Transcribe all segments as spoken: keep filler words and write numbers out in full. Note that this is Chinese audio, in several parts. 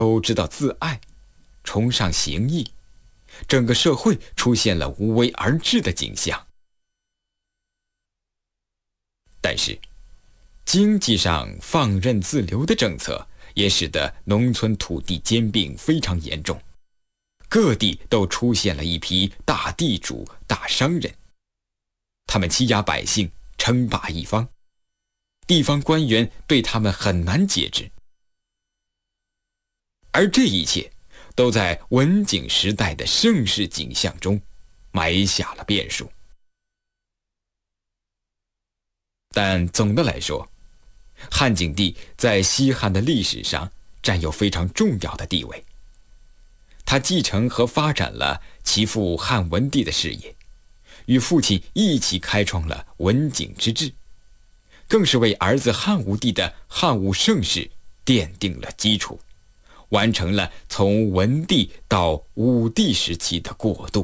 都知道自爱，崇尚行义，整个社会出现了无为而治的景象。但是，经济上放任自流的政策也使得农村土地兼并非常严重，各地都出现了一批大地主、大商人，他们欺压百姓，称霸一方，地方官员对他们很难节制。而这一切都在文景时代的盛世景象中埋下了变数。但总的来说，汉景帝在西汉的历史上占有非常重要的地位。他继承和发展了其父汉文帝的事业，与父亲一起开创了文景之治，更是为儿子汉武帝的汉武盛世奠定了基础，完成了从文帝到武帝时期的过渡。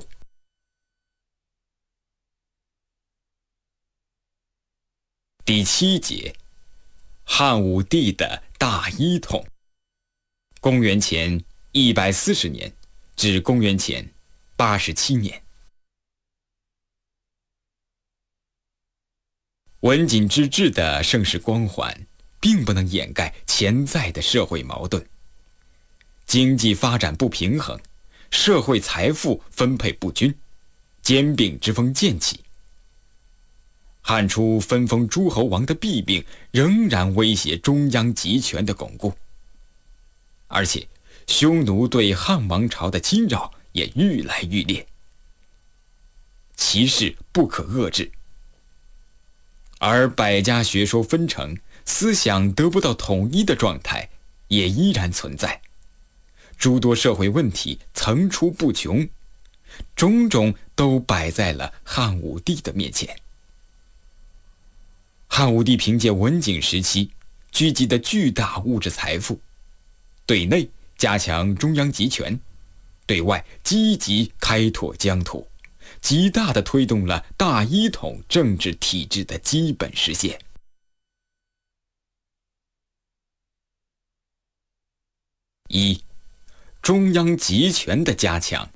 第七节，汉武帝的大一统，公元前一百四十年至公元前八十七年。文景之治的盛世光环并不能掩盖潜在的社会矛盾。经济发展不平衡，社会财富分配不均，兼并之风渐起。汉初分封诸侯王的弊病仍然威胁中央集权的巩固，而且匈奴对汉王朝的侵扰也愈来愈烈，其势不可遏制。而百家学说纷呈，思想得不到统一的状态也依然存在，诸多社会问题层出不穷，种种都摆在了汉武帝的面前。汉武帝凭借文景时期聚集的巨大物质财富，对内加强中央集权，对外积极开拓疆土，极大地推动了大一统政治体制的基本实现。一、中央集权的加强。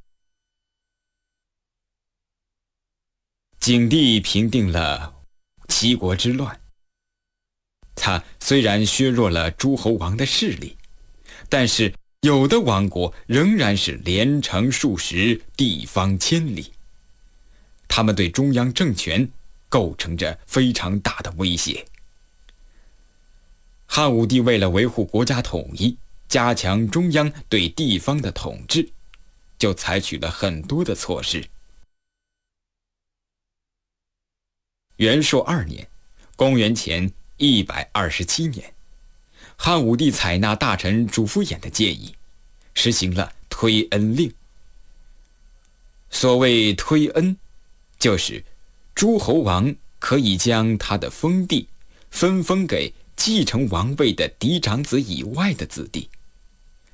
景帝平定了七国之乱，他虽然削弱了诸侯王的势力，但是有的王国仍然是连城数十，地方千里，他们对中央政权构成着非常大的威胁。汉武帝为了维护国家统一，加强中央对地方的统治，就采取了很多的措施。元朔二年，公元前一百二十七年，汉武帝采纳大臣主父偃的建议，实行了推恩令。所谓推恩，就是诸侯王可以将他的封地分封给继承王位的嫡长子以外的子弟。